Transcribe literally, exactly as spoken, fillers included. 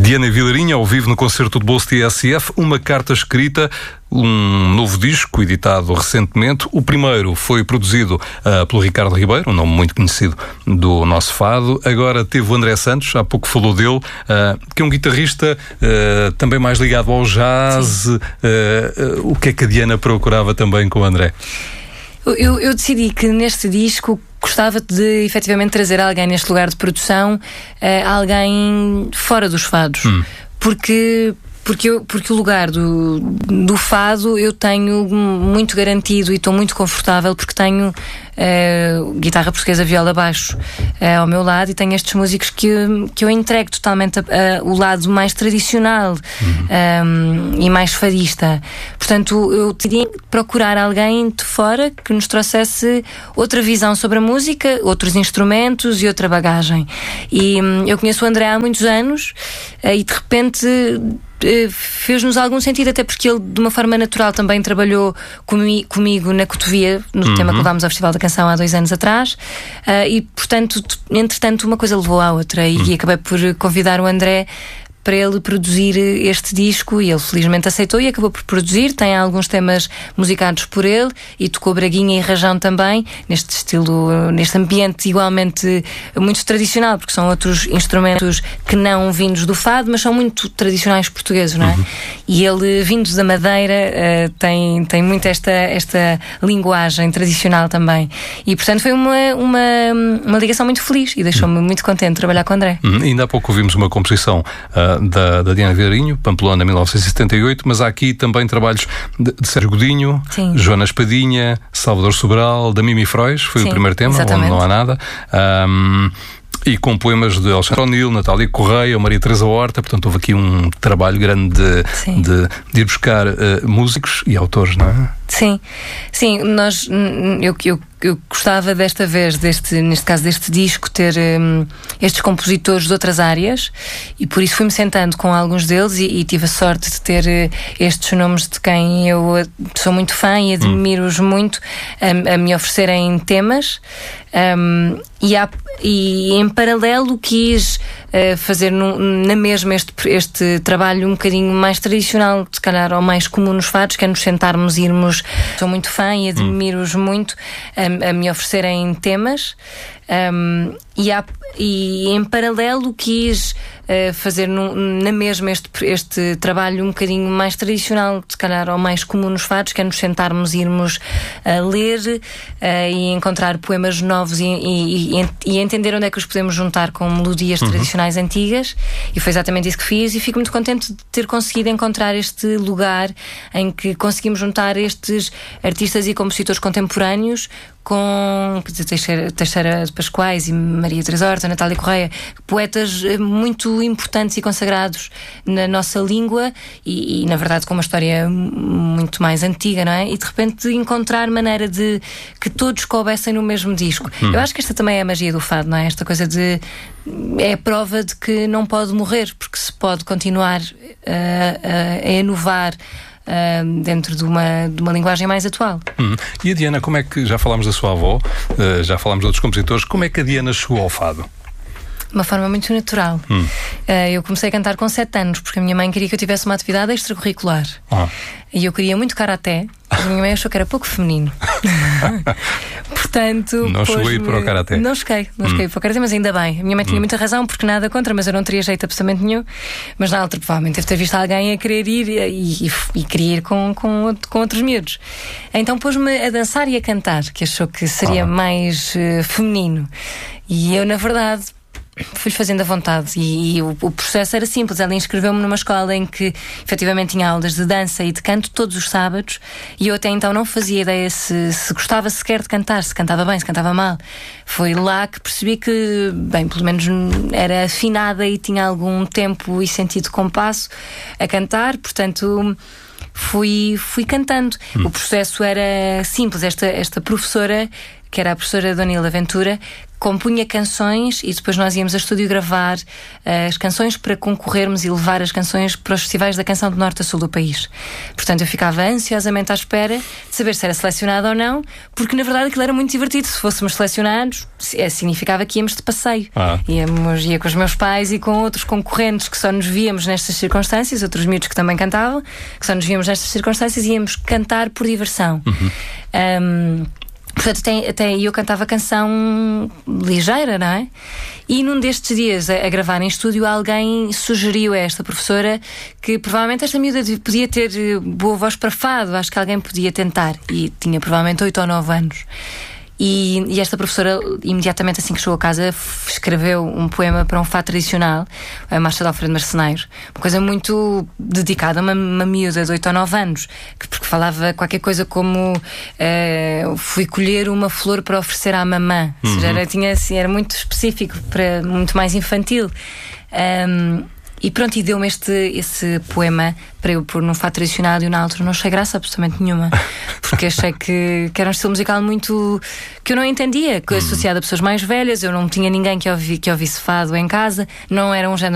Diana Vilarinho, ao vivo no concerto de bolso T S F, uma carta escrita, um novo disco editado recentemente. O primeiro foi produzido uh, pelo Ricardo Ribeiro, um nome muito conhecido do nosso fado. Agora teve o André Santos, há pouco falou dele, uh, que é um guitarrista uh, também mais ligado ao jazz. Uh, uh, o que é que a Diana procurava também com o André? Eu, eu decidi que neste disco gostava de efetivamente trazer alguém neste lugar de produção, uh, alguém fora dos fados. Hum. Porque... Porque, eu, porque o lugar do, do fado eu tenho muito garantido e estou muito confortável, porque tenho uh, guitarra portuguesa, viola, baixo uh, ao meu lado, e tenho estes músicos que, que eu entrego totalmente a, a, o lado mais tradicional, uhum. um, e mais fadista. Portanto, eu decidi procurar alguém de fora que nos trouxesse outra visão sobre a música, outros instrumentos e outra bagagem. E um, eu conheço o André há muitos anos, uh, e de repente fez-nos algum sentido, até porque ele de uma forma natural também trabalhou comi- comigo na Cotovia, no uhum. tema que levámos ao Festival da Canção há dois anos atrás, uh, e portanto, entretanto, uma coisa levou à outra, e, uhum. e acabei por convidar o André para ele produzir este disco, e ele felizmente aceitou e acabou por produzir. Tem alguns temas musicados por ele e tocou braguinha e rajão também, neste estilo, neste ambiente igualmente muito tradicional, porque são outros instrumentos que não vindos do fado, mas são muito tradicionais portugueses, não é? Uhum. E ele, vindo da Madeira, uh, tem, tem muito esta, esta linguagem tradicional também, e portanto foi uma, uma, uma ligação muito feliz e deixou-me uhum. muito contente de trabalhar com o André. Uhum. Ainda há pouco ouvimos uma composição uh, Da, da Diana Vilarinho, Pamplona, mil novecentos e setenta e oito, mas há aqui também trabalhos de, de Sérgio Godinho, Sim. Joana Espadinha, Salvador Sobral, da Mimi Frois, foi Sim, o primeiro tema, exatamente. Onde não há nada. Um, e com poemas de Alexandre O'Neill, Natália Correia, Maria Teresa Horta. Portanto, houve aqui um trabalho grande de, de, de ir buscar uh, músicos e autores, não é? Sim, sim, nós, eu, eu, eu gostava desta vez, deste, neste caso deste disco, ter um, estes compositores de outras áreas, e por isso fui-me sentando com alguns deles, e, e tive a sorte de ter uh, estes nomes de quem eu sou muito fã e admiro-os hum. muito, a, a me oferecerem temas, um, e, há, e em paralelo quis uh, fazer no, na mesma este, este trabalho um bocadinho mais tradicional, se calhar ou mais comum nos fados, que é nos sentarmos e irmos. Sou muito fã e admiro-os hum. muito, a, a me oferecerem temas, um, e, há, e em paralelo quis uh, fazer no, na mesma este, este trabalho um bocadinho mais tradicional, se calhar ou mais comum nos fados, que é nos sentarmos e irmos a ler uh, e encontrar poemas novos e, e, e, e entender onde é que os podemos juntar com melodias uhum. tradicionais antigas, e foi exatamente isso que fiz, e fico muito contente de ter conseguido encontrar este lugar em que conseguimos juntar estes artistas e compositores contemporâneos com Teixeira, Teixeira de Pascoais e Maria Teresa Horta, Natália Correia, poetas muito importantes e consagrados na nossa língua, e, e na verdade com uma história muito mais antiga, não é? E de repente encontrar maneira de que todos coubessem no mesmo disco. Hum. Eu acho que esta também é a magia do fado, não é? Esta coisa de... é a prova de que não pode morrer, porque se pode continuar a, a, a inovar Uh, dentro de uma, de uma linguagem mais atual. Hum. E a Diana, como é que, já falámos da sua avó, uh, já falámos de outros compositores, como é que a Diana chegou ao fado? De uma forma muito natural. Hum. Uh, eu comecei a cantar com sete anos, porque a minha mãe queria que eu tivesse uma atividade extracurricular. Ah. E eu queria muito karaté, mas a minha mãe achou que era pouco feminino. Portanto, não cheguei para o karaté. Não cheguei, não hum. cheguei para o karaté, mas ainda bem. A minha mãe tinha hum. muita razão, porque nada contra, mas eu não teria jeito absolutamente nenhum. Mas na altura, provavelmente, deve ter visto alguém a querer ir e, e, e queria ir com, com, com outros miúdos. Então pôs-me a dançar e a cantar, que achou que seria ah. mais uh, feminino. E eu, na verdade, fui fazendo à vontade, e, e o, o processo era simples. Ela inscreveu-me numa escola em que efetivamente tinha aulas de dança e de canto todos os sábados, e eu até então não fazia ideia se, se gostava sequer de cantar, se cantava bem, se cantava mal. Foi lá que percebi que, bem, pelo menos era afinada e tinha algum tempo e sentido de compasso a cantar, portanto fui, fui cantando. Hum. O processo era simples. Esta, esta professora que era a professora Dona Hilda Ventura, compunha canções e depois nós íamos a estúdio gravar uh, as canções para concorrermos e levar as canções para os festivais da canção do norte a sul do país. Portanto, eu ficava ansiosamente à espera de saber se era selecionada ou não, porque na verdade aquilo era muito divertido. Se fôssemos selecionados, significava que íamos de passeio. Ah. Íamos, ia com os meus pais e com outros concorrentes que só nos víamos nestas circunstâncias, outros miúdos que também cantavam, que só nos víamos nestas circunstâncias e íamos cantar por diversão. Uhum. Um, Portanto, até, até eu cantava canção ligeira, não é? E num destes dias, a, a gravar em estúdio, alguém sugeriu a esta professora que provavelmente esta miúda podia ter boa voz para fado, acho que alguém podia tentar. E tinha provavelmente oito ou nove anos. E, e esta professora, imediatamente assim que chegou a casa, escreveu um poema para um fado tradicional, a Marcha de Alfredo Marceneiro. Uma coisa muito dedicada a uma, uma miúda de oito ou nove anos, que, porque falava qualquer coisa como uh, fui colher uma flor para oferecer à mamã. Uhum. Ou seja, era, tinha, assim, era muito específico, para, muito mais infantil. Um, E pronto, e deu-me este, esse poema para eu pôr num fado tradicional, e eu na altura não achei graça absolutamente nenhuma, porque achei que, que era um estilo musical muito que eu não entendia, que associado a pessoas mais velhas. Eu não tinha ninguém que, ouvi, que ouvisse fado em casa, não era um género